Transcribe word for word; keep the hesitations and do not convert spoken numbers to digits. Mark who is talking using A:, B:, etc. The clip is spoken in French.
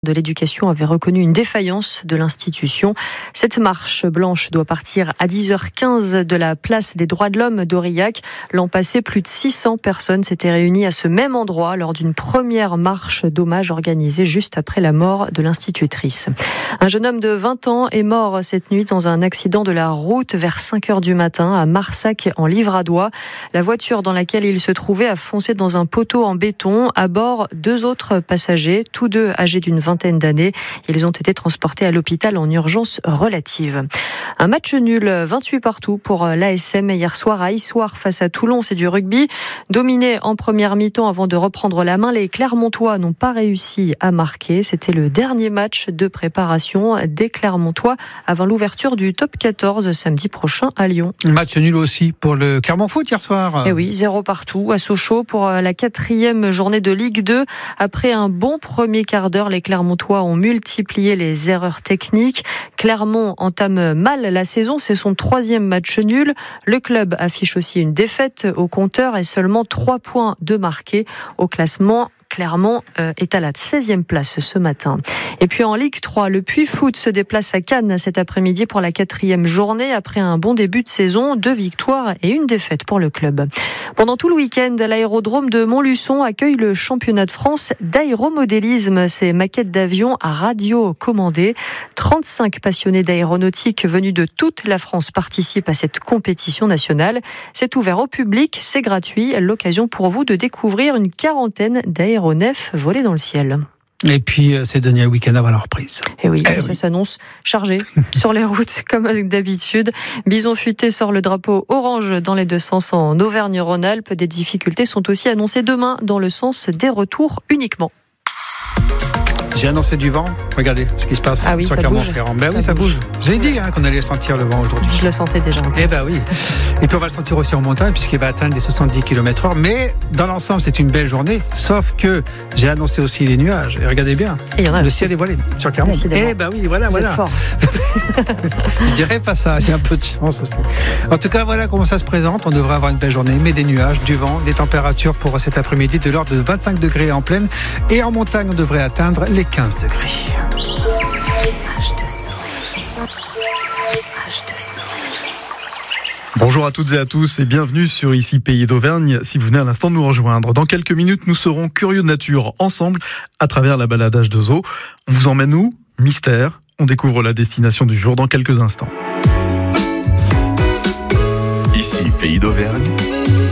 A: de l'éducation avait reconnu une défaillance de l'institution. Cette marche blanche doit partir à dix heures quinze de la place des droits de l'homme d'Aurillac. L'an passé, plus de six cents personnes s'étaient réunies à ce même endroit lors d'une première marche d'hommage organisée juste après la mort de l'institutrice. Un jeune homme de vingt ans est mort cette nuit dans un accident de la route vers cinq heures du matin à Marsac en Livradois. La voiture dans laquelle il se trouvait a foncé dans un poteau en béton. À bord, deux autres passagers, tous deux âgés d'une vingtaine d'années. Ils ont été transportés à l'hôpital en urgence relative. Un match nul, vingt-huit partout pour l'A S M hier soir à Issoire face à Toulon. C'est du rugby. Dominé en première mi-temps avant de reprendre la main, les Clermontois n'ont pas réussi à marquer. C'était le dernier match de préparation des Clermontois avant l'ouverture du top quatorze samedi prochain à Lyon.
B: Match nul aussi pour le Clermont Foot hier soir.
A: Et oui, zéro partout à Sochaux pour la quatrième journée de Ligue deux. Après un bon premier quart d'heure, les Clermontois ont multiplié les erreurs techniques. Clermont entame mal la saison, c'est son troisième match nul. Le club affiche aussi une défaite au compteur et seulement trois points de marqués au classement. Clermont est à la seizième place ce matin. Et puis en Ligue trois, le Puy Foot se déplace à Cannes cet après-midi pour la quatrième journée. Après un bon début de saison, deux victoires et une défaite pour le club. Pendant tout le week-end, l'aérodrome de Montluçon accueille le championnat de France d'aéromodélisme. Ces maquettes d'avions à radio commandées. trente-cinq passionnés d'aéronautique venus de toute la France participent à cette compétition nationale. C'est ouvert au public, c'est gratuit. L'occasion pour vous de découvrir une quarantaine d'aéronefs volés dans le ciel.
B: Et puis, c'est donné un week-end avant la reprise.
A: Et oui,
B: eh
A: ça
B: oui.
A: s'annonce chargé sur les routes, comme d'habitude. Bison Futé sort le drapeau orange dans les deux sens en Auvergne-Rhône-Alpes. Des difficultés sont aussi annoncées demain dans le sens des retours uniquement.
B: J'ai annoncé du vent. Regardez ce qui se passe
A: ah oui,
B: sur Clermont-Ferrand. Ben
A: ça
B: oui, ça
A: bouge.
B: bouge. J'ai dit hein, qu'on allait sentir le vent aujourd'hui.
A: Je le sentais déjà.
B: Eh ben oui. Et puis on va le sentir aussi en montagne puisqu'il va atteindre les soixante-dix kilomètres heure. Mais dans l'ensemble, c'est une belle journée. Sauf que j'ai annoncé aussi les nuages. Et regardez bien.
A: Et y en a
B: le
A: aussi.
B: ciel est voilé sur Clermont. Eh ben oui, voilà,
A: Vous
B: voilà.
A: êtes fort.
B: Je dirais pas ça. J'ai un peu de chance aussi. En tout cas, voilà comment ça se présente. On devrait avoir une belle journée, mais des nuages, du vent, des températures pour cet après-midi de l'ordre de vingt-cinq degrés en plaine. Et en montagne, on devrait atteindre les quinze degrés.
C: Bonjour à toutes et à tous et bienvenue sur Ici Pays d'Auvergne si vous venez à l'instant de nous rejoindre. Dans quelques minutes, nous serons curieux de nature ensemble à travers la balade H deux O. On vous emmène où ? Mystère. On découvre la destination du jour dans quelques instants.
D: Ici Pays d'Auvergne,